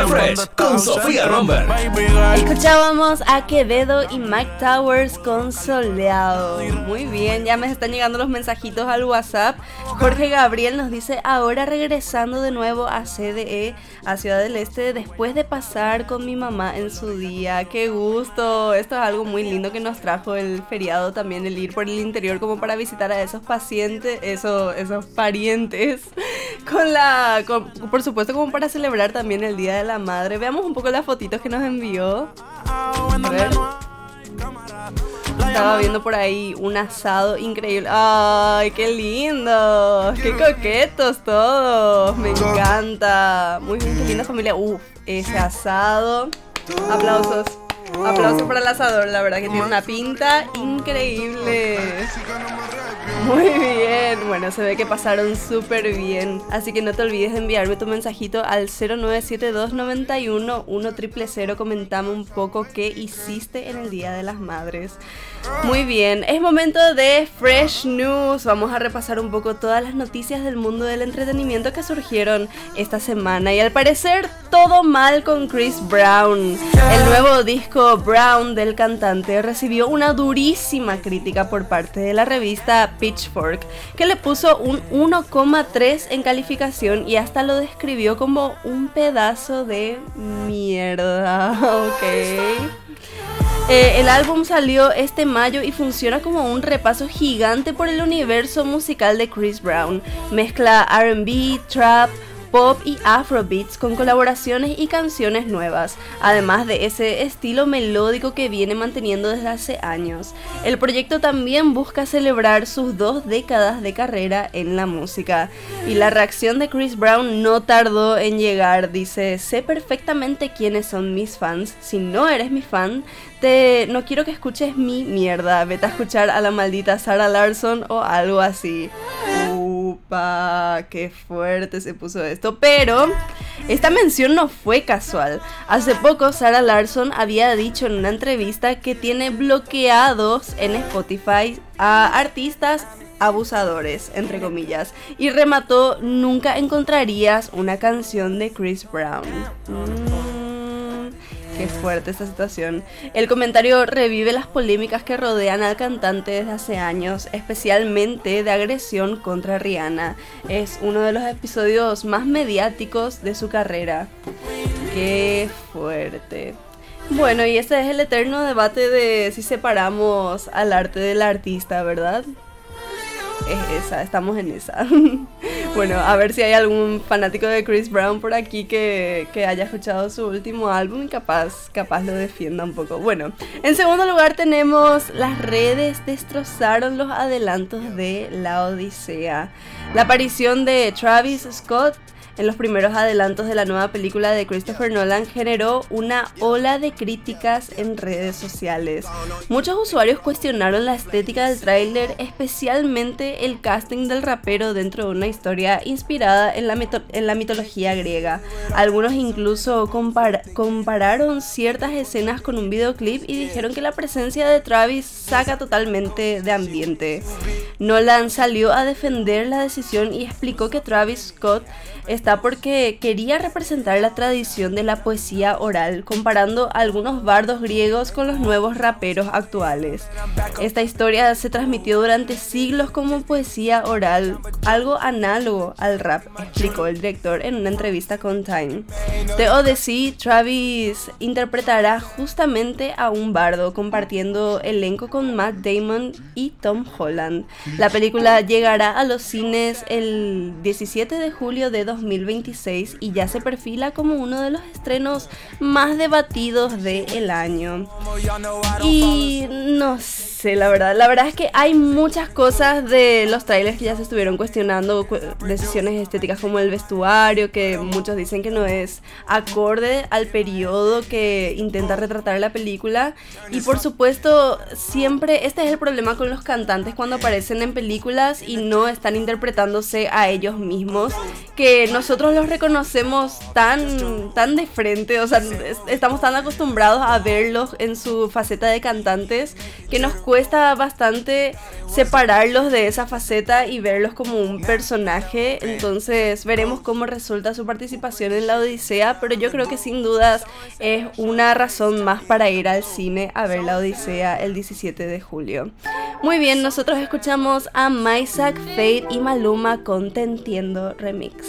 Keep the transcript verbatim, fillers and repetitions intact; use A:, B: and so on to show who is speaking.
A: Fresh con Sofía Romberg.
B: Escuchábamos a Quevedo y Mike Towers con Soleado. Muy bien, ya me están llegando los mensajitos al WhatsApp. Jorge Gabriel nos dice: ahora regresando de nuevo a C D E, a Ciudad del Este, después de pasar con mi mamá en su día. ¡Qué gusto! Esto es algo muy lindo que nos trajo el feriado también, el ir por el interior como para visitar a esos pacientes, esos, esos parientes, con la, con, por supuesto como para celebrar también el Día de la Madre. Veamos un poco las fotitos que nos envió. A ver. Estaba viendo por ahí un asado increíble. ¡Ay, qué lindo! ¡Qué coquetos todos! Me encanta. Muy bien, qué linda familia. Uf, ese asado. Aplausos. Aplausos para el asador, la verdad que tiene una pinta increíble. Muy bien, bueno, se ve que pasaron súper bien. Así que no te olvides de enviarme tu mensajito al cero nueve siete dos nueve uno uno cero cero cero. Comentame un poco qué hiciste en el Día de las Madres. Muy bien, es momento de Fresh News. Vamos a repasar un poco todas las noticias del mundo del entretenimiento que surgieron esta semana. Y al parecer todo mal con Chris Brown. El nuevo disco Brown del cantante recibió una durísima crítica por parte de la revista Pitchfork, que le puso un uno coma tres en calificación y hasta lo describió como un pedazo de mierda. Ok. Eh, el álbum salió este mayo y funciona como un repaso gigante por el universo musical de Chris Brown. Mezcla R and B, trap, pop y afrobeats con colaboraciones y canciones nuevas, además de ese estilo melódico que viene manteniendo desde hace años. El proyecto también busca celebrar sus dos décadas de carrera en la música. Y la reacción de Chris Brown no tardó en llegar. Dice: sé perfectamente quiénes son mis fans. Si no eres mi fan, te... no quiero que escuches mi mierda. Vete a escuchar a la maldita Sarah Larsson o algo así. Upa, qué fuerte se puso esto. Pero esta mención no fue casual. Hace poco Sarah Larsson había dicho en una entrevista que tiene bloqueados en Spotify a artistas abusadores, entre comillas, y remató: nunca encontrarías una canción de Chris Brown. Mm. Qué fuerte esta situación. El comentario revive las polémicas que rodean al cantante desde hace años, especialmente de agresión contra Rihanna. Es uno de los episodios más mediáticos de su carrera. Qué fuerte. Bueno, y ese es el eterno debate de si separamos al arte del artista, ¿verdad? Es esa, estamos en esa. Bueno, a ver si hay algún fanático de Chris Brown por aquí que, que haya escuchado su último álbum y capaz, capaz lo defienda un poco. Bueno, en segundo lugar tenemos: las redes destrozaron los adelantos de La Odisea. La aparición de Travis Scott en los primeros adelantos de la nueva película de Christopher Nolan generó una ola de críticas en redes sociales. Muchos usuarios cuestionaron la estética del tráiler, especialmente el casting del rapero dentro de una historia inspirada en la, mito- en la mitología griega. Algunos incluso compar- compararon ciertas escenas con un videoclip y dijeron que la presencia de Travis saca totalmente de ambiente. Nolan salió a defender la decisión y explicó que Travis Scott está porque quería representar la tradición de la poesía oral, comparando a algunos bardos griegos con los nuevos raperos actuales. Esta historia se transmitió durante siglos como poesía oral, algo análogo al rap, explicó el director en una entrevista con Time. The Odyssey, Travis interpretará justamente a un bardo, compartiendo elenco con Matt Damon y Tom Holland. La película llegará a los cines el diecisiete de julio de dos mil veintiséis y ya se perfila como uno de los estrenos más debatidos del año. Y no sé, la verdad, la verdad es que hay muchas cosas de los trailers que ya se estuvieron cuestionando, cu- decisiones estéticas como el vestuario, que muchos dicen que no es acorde al periodo que intenta retratar la película. Y por supuesto, siempre este es el problema con los cantantes cuando aparecen en películas y no están interpretándose a ellos mismos, que nosotros los reconocemos tan, tan de frente, o sea, es- estamos tan acostumbrados a verlos en su faceta de cantantes que nos cuesta bastante separarlos de esa faceta y verlos como un personaje. Entonces veremos cómo resulta su participación en la Odisea, pero yo creo que sin dudas es una razón más para ir al cine a ver la Odisea el diecisiete de julio. Muy bien, nosotros escuchamos a Maisak, Fade y Maluma con Te Entiendo Remix.